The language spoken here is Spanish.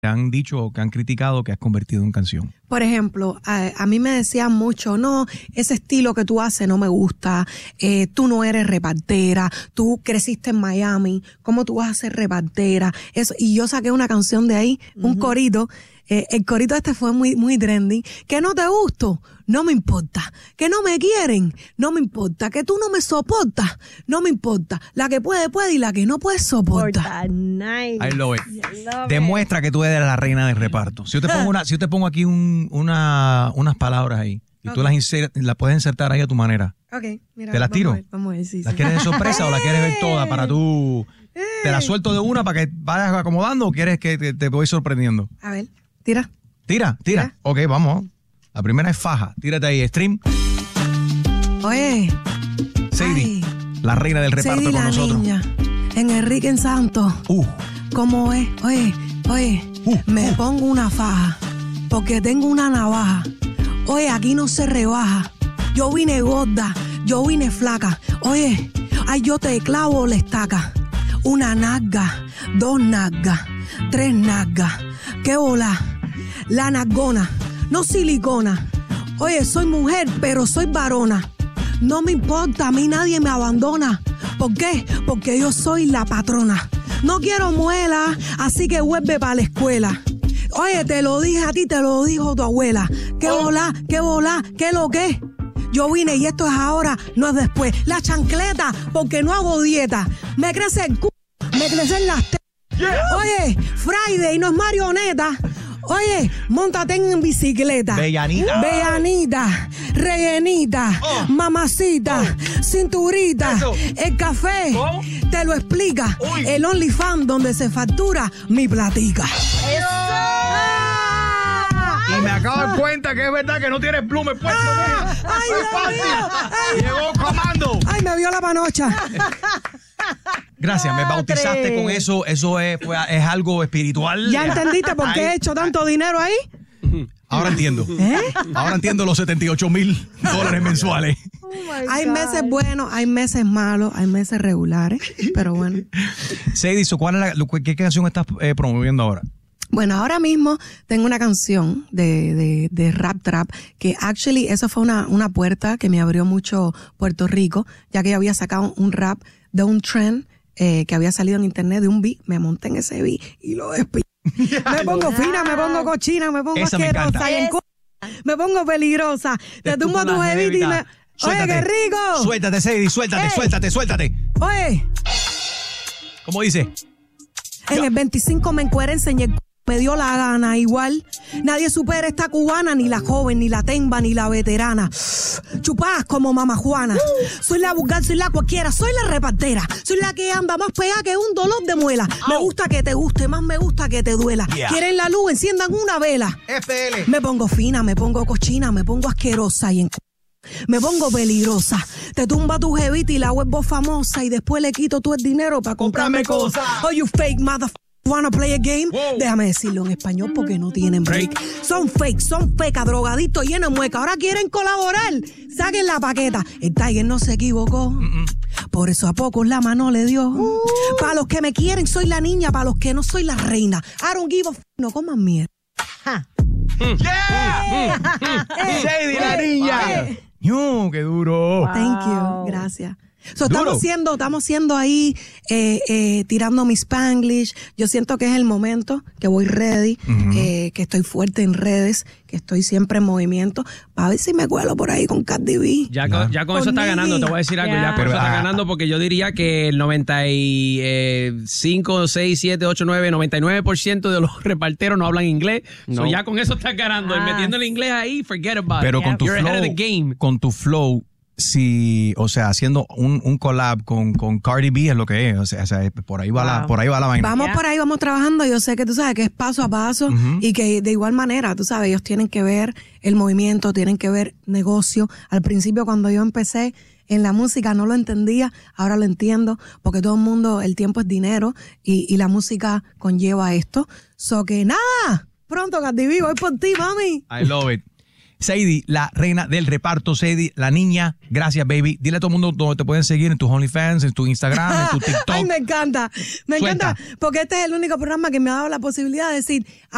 han dicho o que han criticado que has convertido en canción? Por ejemplo, a mí me decían mucho, no, ese estilo que tú haces no me gusta, tú no eres repartera, tú creciste en Miami, ¿cómo tú vas a ser repartera? Eso, y yo saqué una canción de ahí, un corito, el corito este fue muy trendy, que no te gusto, no me importa, que no me quieren, no me importa, que tú no me soportas, no me importa, la que puede y la que no puede soportar. Nice. I love it. Demuestra que tú eres la reina del reparto. Si yo te pongo aquí unas palabras ahí y tú las puedes insertar ahí a tu manera. Okay, mira, ¿Te las tiro? Vamos a ver, sí. ¿Las quieres de sorpresa o las quieres ver todas para tú? ¿Te las suelto de una para que vayas acomodando o quieres que te voy sorprendiendo? A ver, tira. Tira. Ok, vamos. La primera es faja. Tírate ahí, stream. Oye. Sadie, la reina del reparto Sadie, con nosotros. Niña, en Enrique en Santos. ¿Cómo es? Oye, me pongo una faja porque tengo una navaja. Oye, aquí no se rebaja. Yo vine gorda, yo vine flaca. Oye, ay, yo te clavo la estaca. Una nalga, 2 nalgas, 3 nalgas. ¿Qué bola? La nalgona, no silicona. Oye, soy mujer, pero soy varona. No me importa, a mí nadie me abandona. ¿Por qué? Porque yo soy la patrona. No quiero muela, así que vuelve para la escuela. Oye, te lo dije a ti, te lo dijo tu abuela. ¿Qué bola? ¿Qué lo que? Yo vine y esto es ahora, no es después. La chancleta, porque no hago dieta. Me crece el culo, me crecen las tetas. Oye, Friday no es marioneta. Oye, móntate en bicicleta. Bellanita, rellenita, mamacita, cinturita. Eso. El café te lo explica. El OnlyFans donde se factura mi platica. Y me acabo de dar cuenta que es verdad que no tienes plumes puesto. ¡Ay, Dios mío! Llegó comando. ¡Ay, me vio la panocha! Gracias, me bautizaste con eso. Eso es algo espiritual. ¿Ya entendiste por qué he hecho tanto dinero ahí? Ahora entiendo. Ahora entiendo los $78,000 mensuales. Hay meses buenos, hay meses malos, hay meses regulares, pero bueno. Sadie, ¿qué canción estás promoviendo ahora? Bueno, ahora mismo tengo una canción de rap trap que actually eso fue una puerta que me abrió mucho Puerto Rico, ya que yo había sacado un rap de un trend que había salido en internet de un beat, me monté en ese beat y lo despedí. Me pongo fina, me pongo cochina, me pongo asquerosa, me pongo peligrosa. Te tumbo tu bebita y me... Oye, qué rico. Suéltate, Sadie, suéltate. Oye. ¿Cómo dice? En el 25 me encueré, enseñé el me dio la gana, igual. Nadie supera esta cubana, ni la joven, ni la temba, ni la veterana. Chupás como mamá Juana. Soy la vulgar, soy la cualquiera, soy la repartera. Soy la que anda más pegada que un dolor de muela. Me gusta que te guste, más me gusta que te duela. Quieren la luz, enciendan una vela. FL. Me pongo fina, me pongo cochina, me pongo asquerosa y me pongo peligrosa. Te tumba tu jevita y la vuelvo famosa y después le quito todo el dinero para comprarme cosas. Oh, you fake motherfucker. Wanna play a game? Déjame decirlo en español porque no tienen break. Son fake, drogadictos llenos de mueca. Ahora quieren colaborar. Saquen la paqueta. El Tiger no se equivocó. Por eso a pocos la mano le dio. Para los que me quieren soy la niña, para los que no soy la reina. I don't give a no coman mierda. Sadie, la niña. ¡Qué duro! Thank you, gracias. Estamos siendo ahí tirando mi Spanglish. Yo siento que es el momento, que voy ready, que estoy fuerte en redes, que estoy siempre en movimiento, para ver si me cuelo por ahí con Cardi B. Ya con eso está ganando, te voy a decir algo, ya con eso está ganando, porque yo diría que el 95, 6, 7, 8, 9, 99% de los reparteros no hablan inglés. So ya con eso estás ganando. Y metiendo el inglés ahí, forget about it. Pero con tu flow, sí, o sea, haciendo un collab con Cardi B es lo que es, o sea por ahí va la vaina. Vamos por ahí, vamos trabajando. Yo sé que tú sabes que es paso a paso y que de igual manera, tú sabes, ellos tienen que ver el movimiento, tienen que ver negocio. Al principio cuando yo empecé en la música no lo entendía, ahora lo entiendo, porque todo el mundo, el tiempo es dinero y la música conlleva esto. So que nada, pronto Cardi B, voy por ti, mami. I love it. Sadie, la reina del reparto, Sadie, la niña, gracias, baby. Dile a todo el mundo dónde te pueden seguir, en tus OnlyFans, en tu Instagram, en tu TikTok. Ay, me encanta, porque este es el único programa que me ha dado la posibilidad de decir...